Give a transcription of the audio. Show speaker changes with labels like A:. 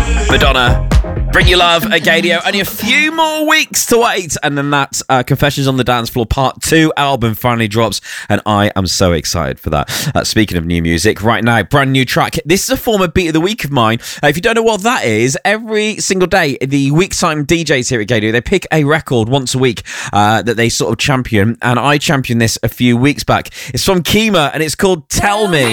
A: Madonna, Bring Your Love at Gadio. Only a few more weeks to wait, and then that Confessions on the Dance Floor Part 2 album finally drops, and I am so excited for that. Speaking of new music, right now, brand new track. This is a former Beat of the Week of mine. If you don't know what that is, every single day, the Week Time DJs here at Gadio, they pick a record once a week that they sort of champion, and I championed this a few weeks back. It's from Kima, and it's called Tell Me.